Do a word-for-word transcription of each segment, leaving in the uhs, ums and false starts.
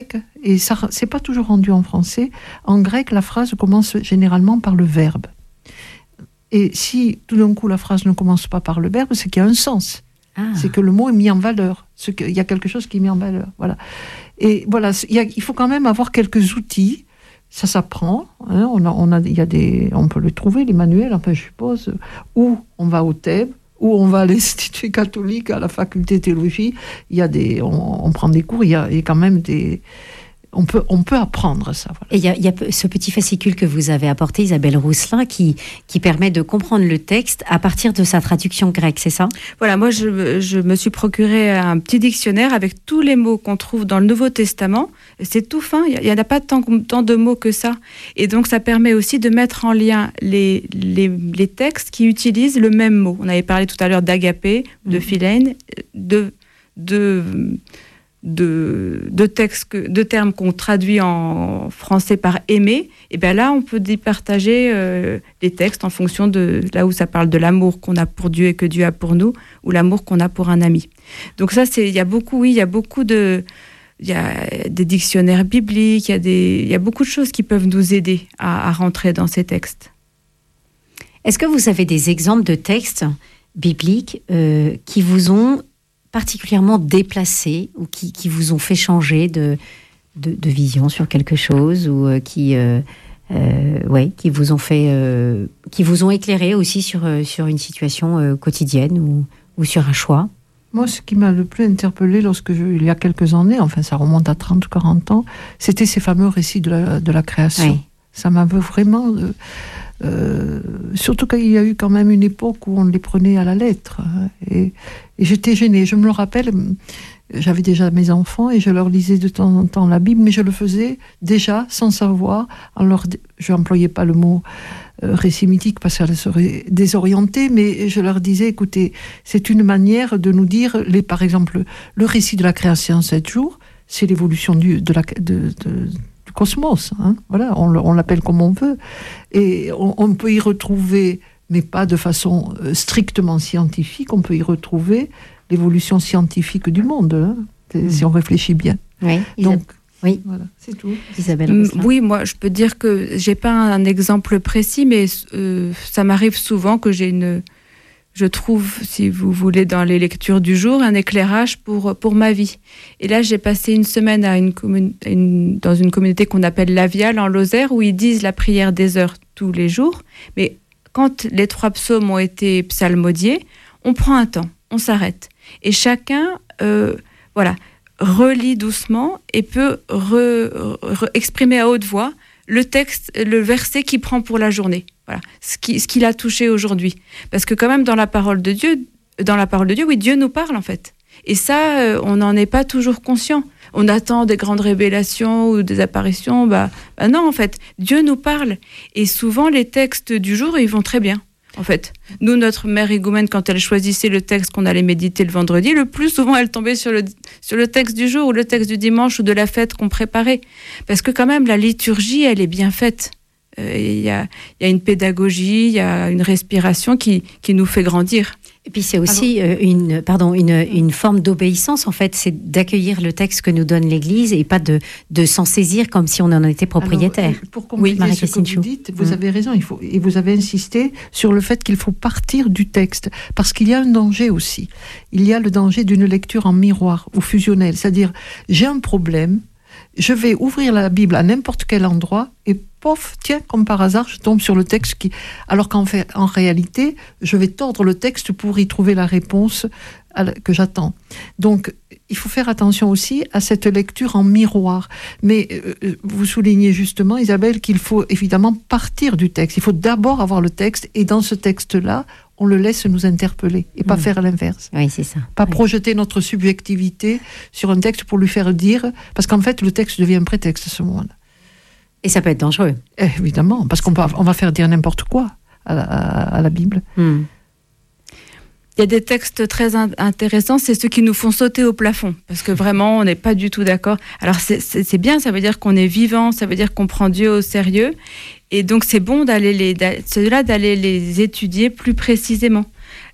grec, et ça, c'est pas toujours rendu en français. En grec, la phrase commence généralement par le verbe. Et si tout d'un coup la phrase ne commence pas par le verbe, c'est qu'il y a un sens. Ah. C'est que le mot est mis en valeur. C'est qu'il y a quelque chose qui est mis en valeur. Voilà. Et voilà, il, y a, il faut quand même avoir quelques outils. Ça s'apprend. Hein, on a, on a, il y a des, on peut les trouver, les manuels, enfin, je suppose. Ou on va au Thèbes, ou on va à l'Institut catholique, à la faculté de théologie. Il y a des, on, on prend des cours. Il y a, il y a quand même des. On peut, on peut apprendre ça. Voilà. Et il y a, il y a ce petit fascicule que vous avez apporté, Isabelle Rousselin, qui, qui permet de comprendre le texte à partir de sa traduction grecque, c'est ça ? Voilà, moi je, je me suis procuré un petit dictionnaire avec tous les mots qu'on trouve dans le Nouveau Testament. C'est tout fin, il n'y en a pas tant, tant de mots que ça. Et donc ça permet aussi de mettre en lien les, les, les textes qui utilisent le même mot. On avait parlé tout à l'heure d'agapé, de philène, de... de De, de textes, que, de termes qu'on traduit en français par aimer, et bien là, on peut départager euh, les textes en fonction de là où ça parle de l'amour qu'on a pour Dieu et que Dieu a pour nous, ou l'amour qu'on a pour un ami. Donc ça, c'est, il y a beaucoup, oui, il y a beaucoup de, il y a des dictionnaires bibliques, il y a des, il y a beaucoup de choses qui peuvent nous aider à, à rentrer dans ces textes. Est-ce que vous avez des exemples de textes bibliques euh, qui vous ont particulièrement déplacés ou qui, qui vous ont fait changer de, de, de vision sur quelque chose ou euh, qui, euh, euh, ouais, qui vous ont fait, euh, qui vous ont éclairé aussi sur, euh, sur une situation euh, quotidienne ou, ou sur un choix ? Moi, ce qui m'a le plus interpellée lorsque je, il y a quelques années, enfin ça remonte à trente ou quarante ans, c'était ces fameux récits de la, de la création. Oui. Ça m'a vraiment... Euh, Euh, surtout qu'il y a eu quand même une époque où on les prenait à la lettre. Et, et j'étais gênée. Je me le rappelle, j'avais déjà mes enfants et je leur lisais de temps en temps la Bible, mais je le faisais déjà sans savoir. Alors, je n'employais pas le mot euh, récit mythique parce qu'elle serait désorientée, mais je leur disais, écoutez, c'est une manière de nous dire, les, par exemple, le récit de la création en sept jours, c'est l'évolution du, de la... De, de, cosmos, hein, voilà, on, on l'appelle comme on veut, et on, on peut y retrouver, mais pas de façon euh, strictement scientifique, on peut y retrouver l'évolution scientifique du monde, hein, mmh. si on réfléchit bien. Oui, donc oui. voilà, c'est tout. Isabelle Rousselin. Oui, moi je peux dire que j'ai pas un exemple précis, mais euh, ça m'arrive souvent que j'ai une, je trouve, si vous voulez, dans les lectures du jour, un éclairage pour, pour ma vie. Et là, j'ai passé une semaine à une commun... une... dans une communauté qu'on appelle La Viale, en Lozère, où ils disent la prière des heures tous les jours. Mais quand les trois psaumes ont été psalmodiés, on prend un temps, on s'arrête. Et chacun, euh, voilà, relit doucement et peut re... Re... exprimer à haute voix le texte, le verset qu'il prend pour la journée. Voilà, ce qui, ce qu'il a touché aujourd'hui. Parce que quand même, dans la parole de Dieu, dans la parole de Dieu, oui, Dieu nous parle, en fait. Et ça, euh, on n'en est pas toujours conscient. On attend des grandes révélations ou des apparitions. Bah, bah non, en fait, Dieu nous parle. Et souvent, les textes du jour, ils vont très bien, en fait. Nous, notre mère Higoumène, quand elle choisissait le texte qu'on allait méditer le vendredi, le plus souvent, elle tombait sur le, sur le texte du jour ou le texte du dimanche ou de la fête qu'on préparait. Parce que quand même, la liturgie, elle est bien faite. Il euh, y, a, y a une pédagogie, il y a une respiration qui, qui nous fait grandir. Et puis c'est aussi euh, une, pardon, une, une forme d'obéissance, en fait, c'est d'accueillir le texte que nous donne l'Église et pas de, de s'en saisir comme si on en était propriétaire. Alors, pour compléter oui, ce que vous dites, vous mmh. avez raison, il faut, et vous avez insisté sur le fait qu'il faut partir du texte, parce qu'il y a un danger aussi. Il y a le danger d'une lecture en miroir ou fusionnelle, c'est-à-dire j'ai un problème, je vais ouvrir la Bible à n'importe quel endroit et pof, tiens, comme par hasard, je tombe sur le texte qui... Alors qu'en fait, en réalité, je vais tordre le texte pour y trouver la réponse à la... que j'attends. Donc, il faut faire attention aussi à cette lecture en miroir. Mais euh, vous soulignez justement, Isabelle, qu'il faut évidemment partir du texte. Il faut d'abord avoir le texte et dans ce texte-là, on le laisse nous interpeller et pas mmh. faire l'inverse. Oui, c'est ça. Pas oui. projeter notre subjectivité sur un texte pour lui faire dire... Parce qu'en fait, le texte devient un prétexte à ce moment-là. Et ça peut être dangereux. Évidemment, parce qu'on peut, on va faire dire n'importe quoi à la, à la Bible. Mmh. Il y a des textes très in- intéressants, c'est ceux qui nous font sauter au plafond, parce que vraiment, on n'est pas du tout d'accord. Alors, c'est, c'est, c'est bien, ça veut dire qu'on est vivant, ça veut dire qu'on prend Dieu au sérieux, et donc c'est bon d'aller les, ceux-là, d'aller les étudier plus précisément.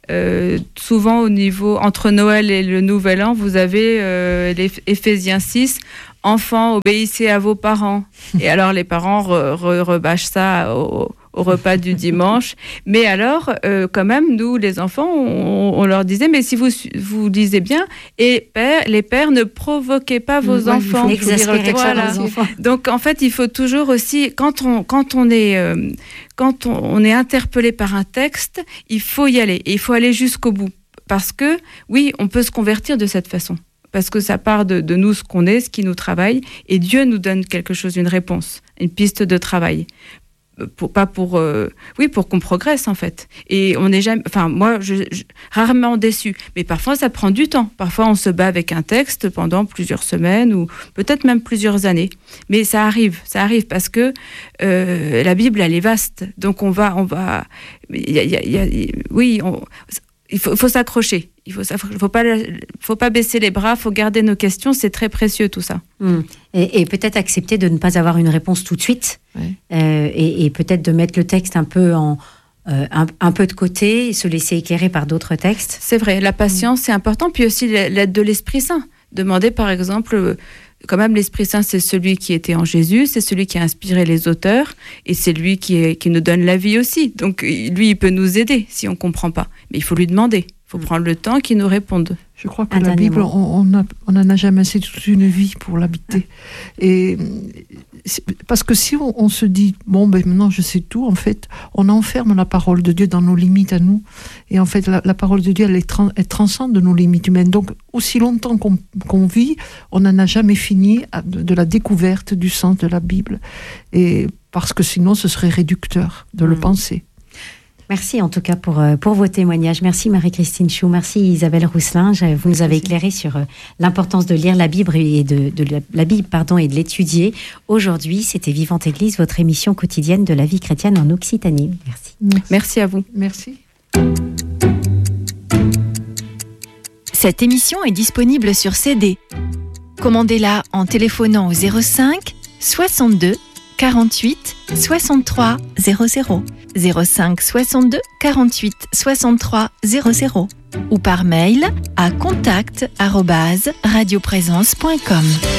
euh, souvent au niveau, entre Noël et le Nouvel An, vous avez euh, les Éphésiens six, enfants, obéissez à vos parents. Et alors les parents re, re, rebâchent ça au, au repas du dimanche. Mais alors, euh, quand même, nous, les enfants, on, on leur disait, mais si vous, vous lisez bien, et père, les pères, ne provoquez pas vos oui, enfants. Il faut exaspérer voilà. les enfants. Donc, en fait, il faut toujours aussi, quand on, quand on est... Euh, quand on, on est interpellé par un texte, il faut y aller. Et il faut aller jusqu'au bout. Parce que, oui, on peut se convertir de cette façon. Parce que ça part de, de nous, ce qu'on est, ce qui nous travaille, et Dieu nous donne quelque chose, une réponse, une piste de travail. Pour, pas pour, euh, oui, pour qu'on progresse, en fait. Et on n'est jamais, enfin, moi, je, je, rarement déçue. Mais parfois, ça prend du temps. Parfois, on se bat avec un texte pendant plusieurs semaines ou peut-être même plusieurs années. Mais ça arrive, ça arrive parce que euh, la Bible, elle est vaste. Donc, on va, on va, y a, y a, y a, oui, on, il faut, faut s'accrocher. Il faut, faut pas, faut pas baisser les bras, faut garder nos questions. C'est très précieux tout ça. Mmh. Et, et peut-être accepter de ne pas avoir une réponse tout de suite, oui. euh, et, et peut-être de mettre le texte un peu en euh, un, un peu de côté, et se laisser éclairer par d'autres textes. C'est vrai, la patience, mmh. c'est important. Puis aussi l'aide de l'Esprit Saint. Demander par exemple. Quand même, l'Esprit Saint, c'est celui qui était en Jésus, c'est celui qui a inspiré les auteurs, et c'est lui qui, est, qui nous donne la vie aussi. Donc, lui, il peut nous aider si on ne comprend pas. Mais il faut lui demander. Il faut mmh. prendre le temps qu'il nous réponde. Je crois que Un la Bible, on n'en on a jamais assez toute une vie pour l'habiter. Et parce que si on, on se dit, bon, ben maintenant je sais tout, en fait, on enferme la parole de Dieu dans nos limites à nous. Et en fait, la, la parole de Dieu, elle, est trans, elle transcende nos limites humaines. Donc, aussi longtemps qu'on, qu'on vit, on n'en a jamais fini de, de la découverte du sens de la Bible. Et parce que sinon, ce serait réducteur de mmh. le penser. Merci en tout cas pour, pour vos témoignages. Merci Marie-Christine Chou, merci Isabelle Rousselin. Vous nous avez éclairé sur l'importance de lire la Bible et de, de la, la Bible pardon, et de l'étudier. Aujourd'hui, c'était Vivante Église, votre émission quotidienne de la vie chrétienne en Occitanie. Merci. Merci, merci à vous. Merci. Cette émission est disponible sur C D. Commandez-la en téléphonant au zéro cinq soixante-deux quarante-huit soixante-trois zéro zéro. zéro cinq soixante-deux quarante-huit soixante-trois zéro zéro ou par mail à contact arobase radioprésence point com.